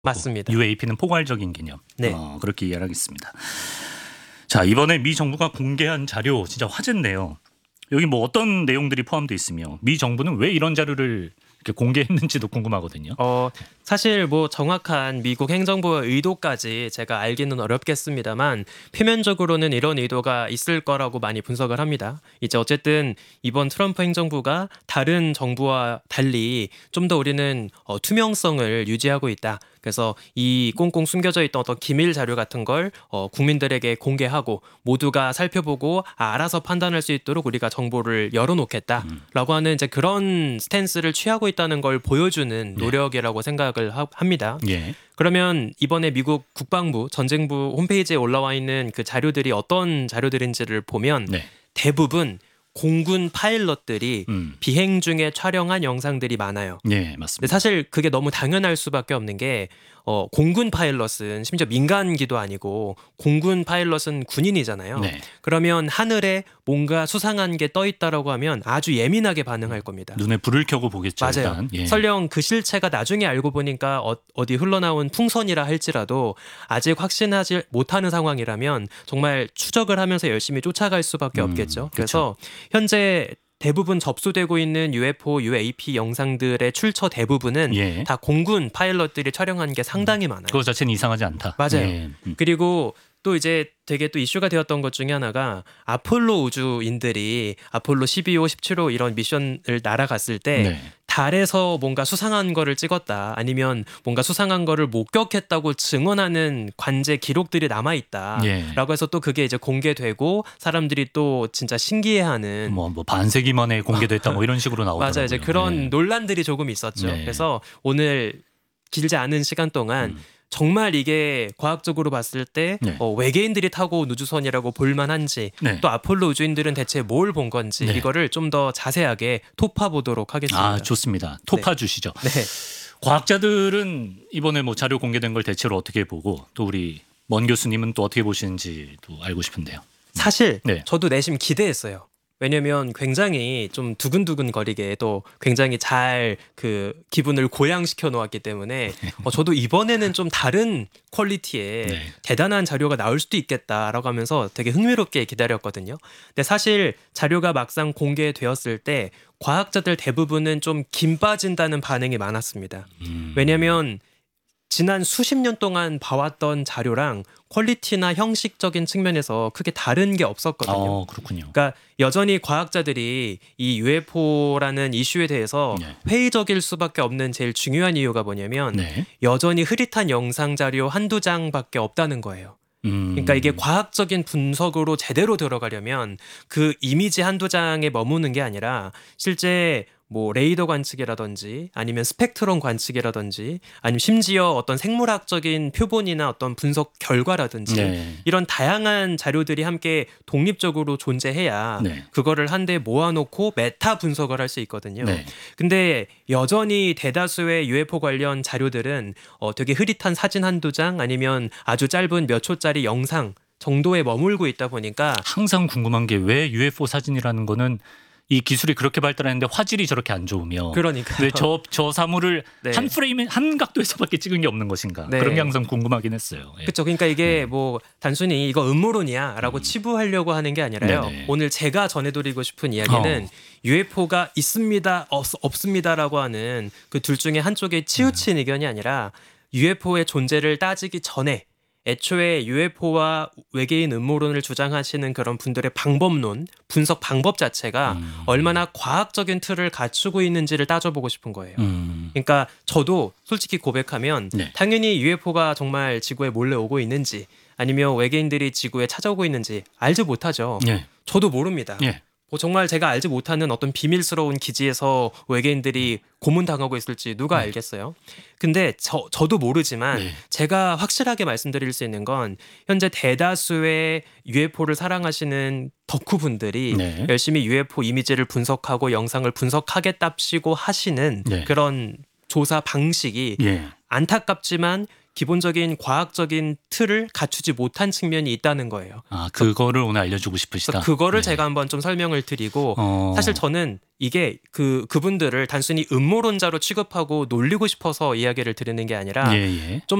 맞습니다. UAP는 포괄적인 개념. 네. 그렇게 이해하겠습니다. 자, 이번에 미 정부가 공개한 자료 진짜 화제인데요. 여기 뭐 어떤 내용들이 포함되어 있으며 미 정부는 왜 이런 자료를 이렇게 공개했는지도 궁금하거든요. 사실 뭐 정확한 미국 행정부의 의도까지 제가 알기는 어렵겠습니다만 표면적으로는 이런 의도가 있을 거라고 많이 분석을 합니다. 이제 어쨌든 이번 트럼프 행정부가 다른 정부와 달리 좀 더 우리는 투명성을 유지하고 있다. 그래서 이 꽁꽁 숨겨져 있던 어떤 기밀 자료 같은 걸 국민들에게 공개하고 모두가 살펴보고 알아서 판단할 수 있도록 우리가 정보를 열어놓겠다라고 하는 이제 그런 스탠스를 취하고 있다는 걸 보여주는 노력이라고 생각을 합니다. 예. 그러면 이번에 미국 국방부 전쟁부 홈페이지에 올라와 있는 그 자료들이 어떤 자료들인지를 보면 네. 대부분 공군 파일럿들이 비행 중에 촬영한 영상들이 많아요. 네, 맞습니다. 근데 사실 그게 너무 당연할 수밖에 없는 게 공군 파일럿은 심지어 민간기도 아니고 공군 파일럿은 군인이잖아요. 네. 그러면 하늘에 뭔가 수상한 게 떠 있다라고 하면 아주 예민하게 반응할 겁니다. 눈에 불을 켜고 보겠죠. 맞아요. 일단. 예. 설령 그 실체가 나중에 알고 보니까 어디 흘러나온 풍선이라 할지라도 아직 확신하지 못하는 상황이라면 정말 추적을 하면서 열심히 쫓아갈 수밖에 없겠죠. 그래서 현재 대부분 접수되고 있는 UFO, UAP 영상들의 출처 대부분은 다 공군 파일럿들이 촬영한 게 상당히 많아요. 그거 자체는 이상하지 않다. 맞아요. 예. 그리고 또 이제 되게 또 이슈가 되었던 것 중에 하나가 아폴로 우주인들이 아폴로 12호, 17호 이런 미션을 날아갔을 때 달에서 뭔가 수상한 거를 찍었다 아니면 뭔가 수상한 거를 목격했다고 증언하는 관제 기록들이 남아있다라고 해서 또 그게 이제 공개되고 사람들이 또 진짜 신기해하는 뭐 반세기 만에 공개됐다 뭐 이런 식으로 나오더라고요. 맞아요. 이제 그런 논란들이 조금 있었죠. 그래서 오늘 길지 않은 시간 동안 정말 이게 과학적으로 봤을 때 외계인들이 타고 온 우주선이라고 볼만한지 또 아폴로 우주인들은 대체 뭘 본 건지 이거를 좀 더 자세하게 토파보도록 하겠습니다. 좋습니다. 토파 주시죠. 네. 과학자들은 이번에 뭐 자료 공개된 걸 대체로 어떻게 보고 또 우리 먼 교수님은 또 어떻게 보시는지도 알고 싶은데요. 사실 저도 내심 기대했어요. 왜냐면 굉장히 좀 두근두근 거리게 또 굉장히 잘 그 기분을 고양시켜 놓았기 때문에 저도 이번에는 좀 다른 퀄리티의 대단한 자료가 나올 수도 있겠다라고 하면서 되게 흥미롭게 기다렸거든요. 근데 사실 자료가 막상 공개되었을 때 과학자들 대부분은 좀 김 빠진다는 반응이 많았습니다. 왜냐면 지난 수십 년 동안 봐왔던 자료랑 퀄리티나 형식적인 측면에서 크게 다른 게 없었거든요. 그렇군요. 그러니까 여전히 과학자들이 이 UFO라는 이슈에 대해서 회의적일 수밖에 없는 제일 중요한 이유가 뭐냐면 여전히 흐릿한 영상 자료 한두 장밖에 없다는 거예요. 그러니까 이게 과학적인 분석으로 제대로 들어가려면 그 이미지 한두 장에 머무는 게 아니라 실제 뭐 레이더 관측이라든지 아니면 스펙트럼 관측이라든지 아니면 심지어 어떤 생물학적인 표본이나 어떤 분석 결과라든지 이런 다양한 자료들이 함께 독립적으로 존재해야 그거를 한데 모아놓고 메타 분석을 할 수 있거든요. 근데 여전히 대다수의 UFO 관련 자료들은 되게 흐릿한 사진 한두 장 아니면 아주 짧은 몇 초짜리 영상 정도에 머물고 있다 보니까 항상 궁금한 게 왜 UFO 사진이라는 거는 이 기술이 그렇게 발달했는데 화질이 저렇게 안 좋으며 그러니까요. 왜 저 사물을 한 프레임에 한 각도에서밖에 찍은 게 없는 것인가 그런 게 항상 궁금하긴 했어요. 그렇죠. 그러니까 이게 뭐 단순히 이거 음모론이야라고 치부하려고 하는 게 아니라요. 오늘 제가 전해드리고 싶은 이야기는 UFO가 있습니다, 없습니다라고 하는 그 둘 중에 한쪽에 치우친 의견이 아니라 UFO의 존재를 따지기 전에 애초에 UFO와 외계인 음모론을 주장하시는 그런 분들의 방법론, 분석 방법 자체가 얼마나 과학적인 틀을 갖추고 있는지를 따져보고 싶은 거예요. 그러니까 저도 솔직히 고백하면 당연히 UFO가 정말 지구에 몰래 오고 있는지 아니면 외계인들이 지구에 찾아오고 있는지 알지 못하죠. 저도 모릅니다. 뭐 정말 제가 알지 못하는 어떤 비밀스러운 기지에서 외계인들이 고문당하고 있을지 누가 알겠어요? 근데 저도 모르지만 제가 확실하게 말씀드릴 수 있는 건 현재 대다수의 UFO를 사랑하시는 덕후분들이 열심히 UFO 이미지를 분석하고 영상을 분석하겠답시고 하시는 그런 조사 방식이 안타깝지만 기본적인 과학적인 틀을 갖추지 못한 측면이 있다는 거예요. 아, 그거를 오늘 알려주고 싶으시다. 그거를 네. 제가 한번 좀 설명을 드리고 사실 저는 이게 그분들을 단순히 음모론자로 취급하고 놀리고 싶어서 이야기를 드리는 게 아니라 예, 예. 좀